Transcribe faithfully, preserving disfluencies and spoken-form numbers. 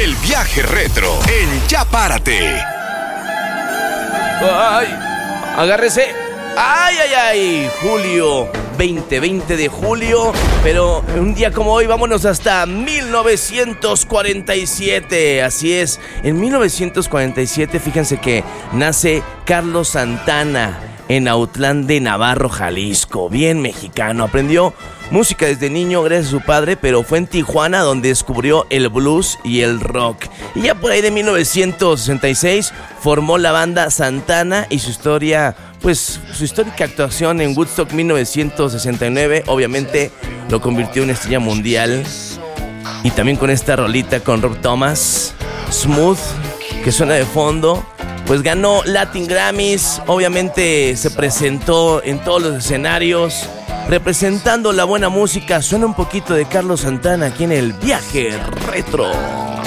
El viaje retro en Ya Párate. ¡Ay! ¡Agárrese! ¡Ay, ay, ay! Julio, veinte, veinte de julio. Pero un día como hoy, vámonos hasta mil novecientos cuarenta y siete. Así es, en mil novecientos cuarenta y siete, fíjense que nace Carlos Santana en Autlán de Navarro, Jalisco. Bien mexicano, aprendió música desde niño gracias a su padre, pero fue en Tijuana donde descubrió el blues y el rock. Y ya por ahí de mil novecientos sesenta y seis formó la banda Santana y su historia, pues su histórica actuación en Woodstock mil novecientos sesenta y nueve, obviamente lo convirtió en estrella mundial. Y también con esta rolita con Rob Thomas, Smooth, que suena de fondo, pues ganó Latin Grammys, obviamente se presentó en todos los escenarios, representando la buena música. Suena un poquito de Carlos Santana aquí en el viaje retro.